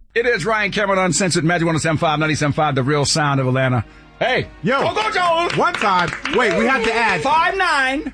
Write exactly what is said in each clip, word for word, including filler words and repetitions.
It is Ryan Cameron, Uncensored, Magic one oh seven point five, ninety-seven point five, the real sound of Atlanta. Hey, yo, Coco Jones. One time. Wait, we have to add. five nine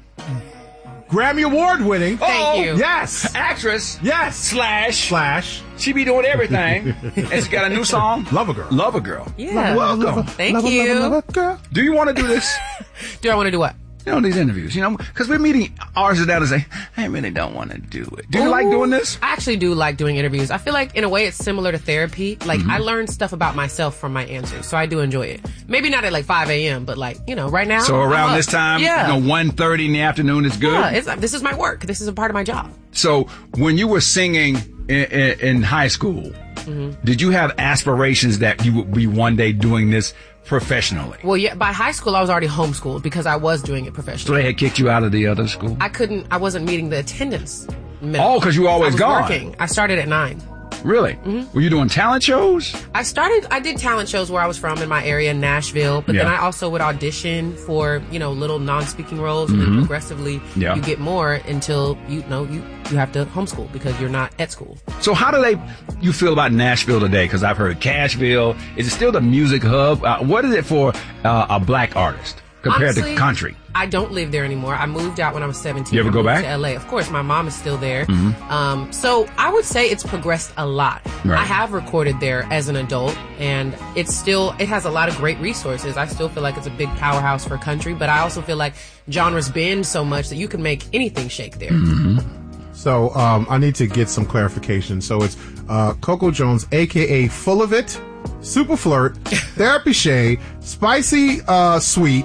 Grammy Award winning. Thank you. Yes. Actress. Yes. Slash. Slash. She be doing everything. And she got a new song. Love a Girl. Love a Girl. Yeah. Welcome. Thank love you. A, love a, love a girl. Do you want to do this? Do I want to do what? You know, these interviews, you know, because we're meeting artists down and say, I really don't want to do it. Do you Ooh, like doing this? I actually do like doing interviews. I feel like, in a way, it's similar to therapy. Like, mm-hmm. I learn stuff about myself from my answers, so I do enjoy it. Maybe not at, like, five a.m., but, like, you know, right now. So around this time, yeah. you know, one thirty in the afternoon is good? Yeah, it's, this is my work. This is a part of my job. So when you were singing in, in, in high school, mm-hmm. did you have aspirations that you would be one day doing this professionally? Well, yeah, by high school, I was already homeschooled because I was doing it professionally. So they had kicked you out of the other school? I couldn't, I wasn't meeting the attendance minimum. Oh, because you were always I was gone. working. I started at nine. Really? Mm-hmm. Were you doing talent shows? I started, I did talent shows where I was from in my area, Nashville, but yeah. then I also would audition for, you know, little non-speaking roles, mm-hmm. and then progressively yeah. you get more until, you know, you, you have to homeschool because you're not at school. So how do they, you feel about Nashville today? Because I've heard Cashville. Is it still the music hub? Uh, what is it for uh, a black artist compared Honestly, to country? I don't live there anymore. I moved out when I was seventeen. You ever I go moved back? to L A. Of course, my mom is still there. Mm-hmm. Um, so I would say it's progressed a lot. Right. I have recorded there as an adult, and it's still, it has a lot of great resources. I still feel like it's a big powerhouse for country, but I also feel like genres bend so much that you can make anything shake there. Mm-hmm. So um, I need to get some clarification. So it's uh, Coco Jones, a k a. Full of It, Super Flirt, Therapy Shay, Spicy uh, Sweet,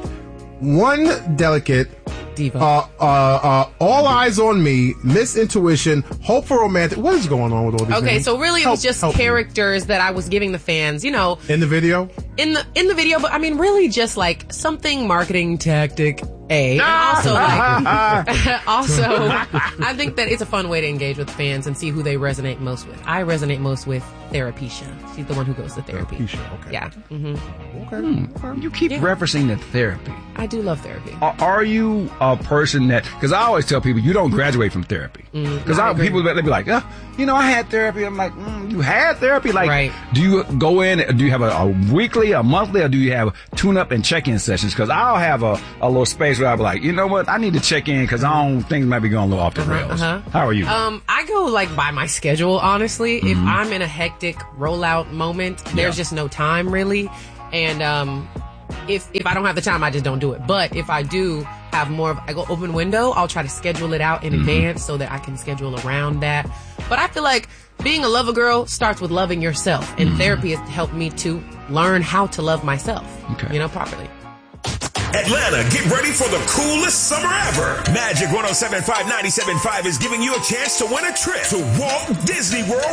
One Delicate, Diva. Uh, uh, uh, All Eyes on Me, Miss Intuition, Hope for Romantic. What is going on with all these Okay, names? so really it help, was just help characters me. that I was giving the fans, you know. In the video? In the in the video, but I mean really just like something marketing tactic A. And also like also I think that it's a fun way to engage with fans and see who they resonate most with. I resonate most with Therapisha. She's the one who goes to therapy. Therapisha, okay. Yeah. Mm-hmm. Okay. Hmm. You keep Yeah. referencing the therapy. I do love therapy. Are, are you a person that, because I always tell people you don't graduate from therapy. Because I I agree. people, they be like, uh, you know, I had therapy. I'm like, mm, you had therapy? Like, Right. do you go in, do you have a, a weekly, a monthly, or do you have tune-up and check-in sessions? Because I'll have a, a little space where I'll be like, you know what, I need to check in because I don't, things might be going a little off the rails. uh-huh. How are you? Um, I go like by my schedule, honestly. If I'm in a hectic rollout moment, there's Yeah. just no time really. And um, if if I don't have the time, I just don't do it. But if I do have more of, I go open window, I'll try to schedule it out in advance so that I can schedule around that. But I feel like being a lover girl starts with loving yourself. And therapy has helped me to learn how to love myself, Okay. you know, properly. Atlanta, get ready for the coolest summer ever. Magic one oh seven point five, ninety-seven point five is giving you a chance to win a trip to Walt Disney World